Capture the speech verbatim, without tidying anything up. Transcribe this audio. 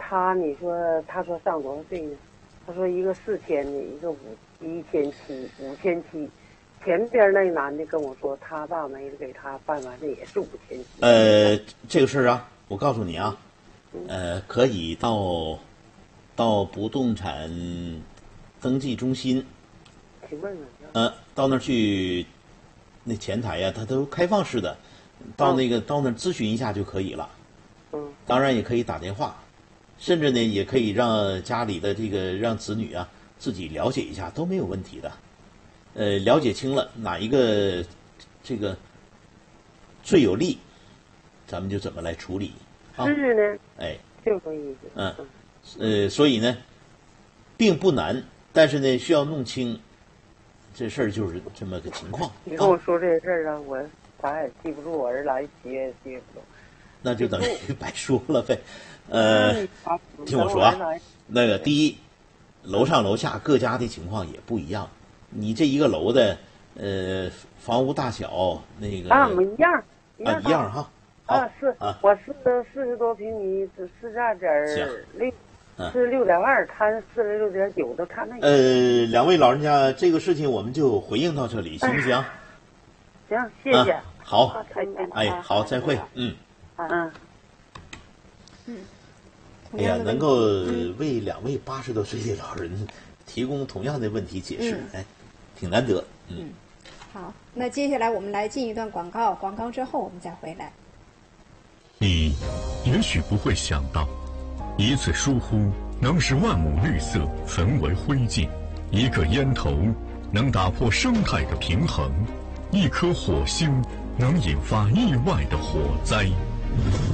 他你说他说上多少岁呢？他说一个四千的，一个五一千七，五千七。前边那男的跟我说，他爸没给他办完的也是五千七。 呃，这个事儿啊，我告诉你啊，呃，可以到到不动产登记中心， 请问呃，到那儿去，那前台呀、啊，它都开放式的，到那个、嗯、到那儿咨询一下就可以了。 嗯， 当然也可以打电话，甚至呢也可以让家里的这个让子女啊自己了解一下，都没有问题的。呃，了解清了哪一个这个最有利，咱们就怎么来处理。啊、 是呢， 哎， 这个意思。 嗯，呃，所以呢，并不难，但是呢，需要弄清这事儿就是这么个情况。 你跟我说这事儿啊，我啥也记不住，我儿子来记也记不住。 那就等于白说了呗。呃，听我说啊，那个第一，楼上楼下各家的情况也不一样。你这一个楼的呃房屋大小那个啊，我们一样， 啊一样哈。 啊是，啊我是四十多平米，四十二点六，是六点二，他四十六点九，都差那。 呃，两位老人家，这个事情我们就回应到这里，行不行？ 行，谢谢。 啊、好，哎，好，再会，嗯。 嗯。 嗯。 哎呀，能够为两位八十多岁的老人提供同样的问题解释，哎，挺难得。嗯。 好，那接下来我们来进一段广告，广告之后我们再回来。 你也许不会想到，一次疏忽能使万亩绿色焚为灰烬，一个烟头能打破生态的平衡，一颗火星能引发意外的火灾。